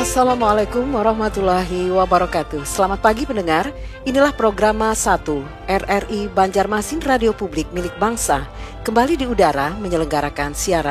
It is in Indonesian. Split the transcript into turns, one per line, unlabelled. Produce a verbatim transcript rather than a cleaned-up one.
Assalamualaikum warahmatullahi wabarakatuh. Selamat pagi pendengar, inilah program satu R R I Banjarmasin Radio Publik milik bangsa. Kembali di udara menyelenggarakan siaran